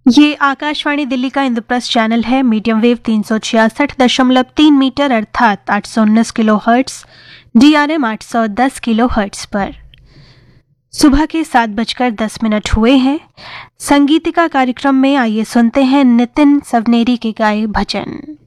ये आकाशवाणी दिल्ली का इंद्रप्रस्थ चैनल है। मीडियम वेव 366.3 मीटर अर्थात 819 kilo hertz, DRM 810 kilo hertz पर। सुबह के 7:10 हुए हैं। संगीतिका कार्यक्रम में आइए सुनते हैं नितिन सवनेरी के गाए भजन।